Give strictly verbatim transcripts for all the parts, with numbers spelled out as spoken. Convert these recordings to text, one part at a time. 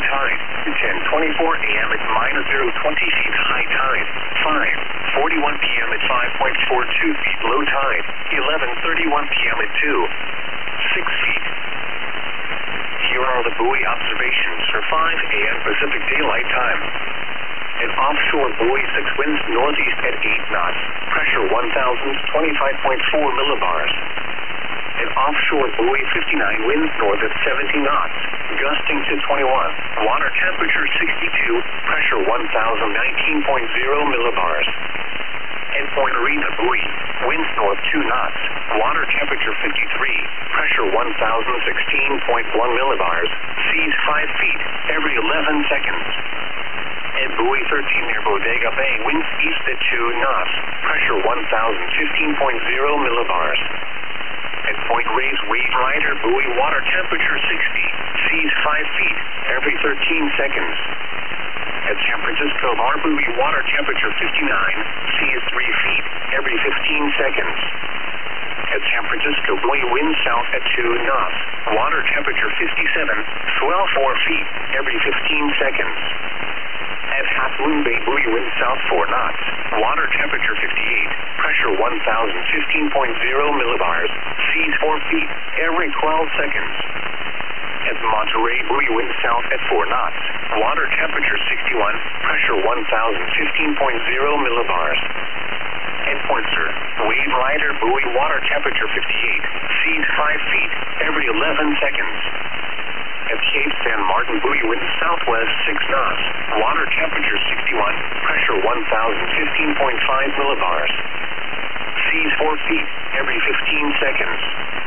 tide. ten twenty-four a m at minus zero twenty feet high tide. five forty-one p m at five point four two feet low tide. eleven thirty-one p m at two six feet. Here are the buoy observations for five a m Pacific Daylight Time. An offshore buoy six winds northeast at eight knots, pressure one thousand twenty-five point four millibars. An offshore buoy fifty-nine winds north at seventy knots, gusting to twenty-one, water temperature sixty-two, pressure one thousand nineteen point zero millibars. At Point Arena buoy, winds north two knots, water temperature fifty-three, pressure one thousand sixteen point one millibars, seas five feet, every eleven seconds. At buoy thirteen near Bodega Bay, winds east at two knots, pressure one thousand fifteen point zero millibars. At Point Reyes Wave Rider buoy, water temperature sixty, seas five feet, every thirteen seconds. At San Francisco Bar buoy, water temperature fifty-nine, seas three feet, every fifteen seconds. At San Francisco buoy, wind south at two knots, water temperature fifty-seven, swell four feet, every fifteen seconds. At Half Moon Bay buoy, wind south four knots, water temperature fifty-eight, pressure one thousand fifteen point zero millibars, seas four feet, every twelve seconds. At Monterey buoy, wind south at four knots, water temperature sixty-one, pressure one thousand fifteen point zero millibars. At Point Sur, Wave Rider buoy, water temperature fifty-eight, seas five feet, every eleven seconds. At Cape San Martin buoy, wind southwest six knots, water temperature sixty-one, pressure one thousand fifteen point five millibars. Seas four feet, every fifteen seconds.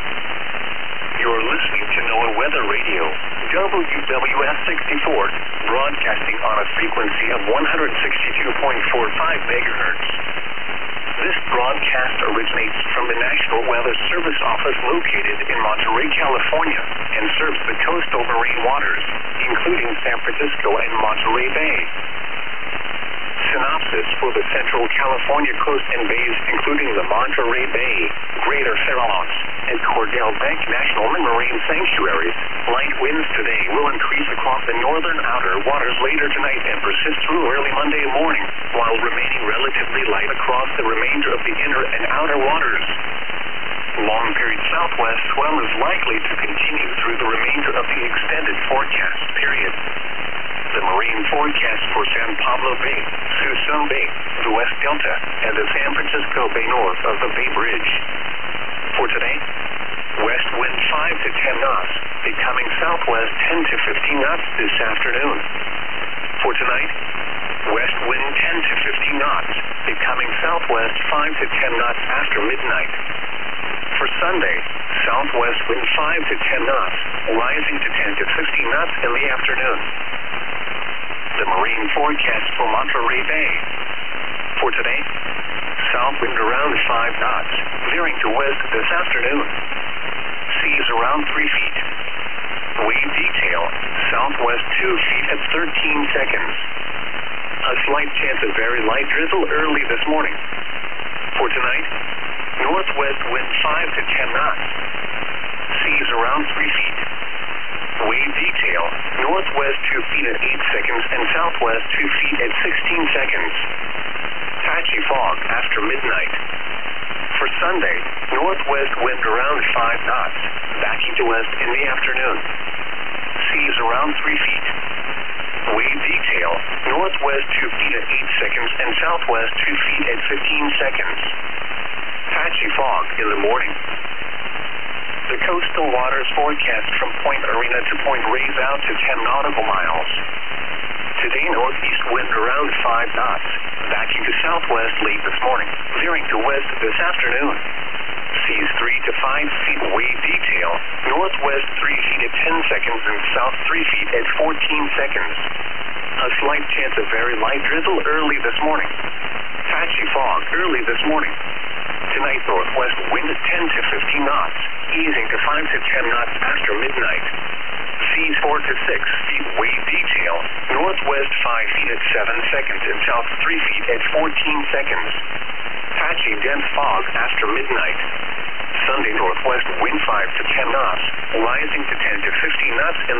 You're listening to NOAA Weather Radio, W W S sixty-four, broadcasting on a frequency of one hundred sixty-two point four five megahertz. This broadcast originates from the National Weather Service office located in Monterey, California, and serves the coastal marine waters, including San Francisco and Monterey Bay. Synopsis for the Central California coast and bays, including the Monterey Bay, Greater Farallones, and Cordell Bank National Marine Sanctuaries. Light winds today will increase across the northern outer waters later tonight and persist through early Monday morning, while remaining relatively light across the remainder of the inner and outer waters. Long period southwest swell is likely to continue through the remainder of the extended forecast period. The marine forecast for San Pablo Bay, Suisun Bay, the West Delta, and the San Francisco Bay north of the Bay Bridge. For today, west wind five to ten knots, becoming southwest ten to fifteen knots this afternoon. For tonight, west wind ten to fifteen knots, becoming southwest five to ten knots after midnight. For Sunday, southwest wind five to ten knots, rising to ten to fifteen knots in the afternoon. The marine forecast for Monterey Bay. For today, south wind around five knots, veering to west this afternoon. Seas around three feet. Wave detail, southwest two feet at thirteen seconds. A slight chance of very light drizzle early this morning. For tonight, northwest wind five to ten knots. Seas around three feet. Wave detail, northwest two feet at eight seconds and southwest two feet at sixteen seconds. Patchy fog after midnight. For Sunday, northwest wind around five knots, backing to west in the afternoon. Seas around three feet. Wave detail, northwest two feet at eight seconds and southwest two feet at fifteen seconds. Patchy fog in the morning. The coastal waters forecast from Point Arena to Point Reyes out to ten nautical miles. Today, northeast wind around five knots, backing to southwest late this morning, veering to west this afternoon. Seas three to five feet wave detail, northwest three feet at ten seconds and south three feet at fourteen seconds. A slight chance of very light drizzle early this morning. Patchy fog early this morning. Tonight, northwest wind at ten to fifteen knots, easing to five to ten knots after midnight. Seas four to six feet wave detail, northwest five feet at seven seconds and south three feet at fourteen seconds. Patchy dense fog after midnight. Sunday, northwest wind five to ten knots, rising to ten to fifteen knots in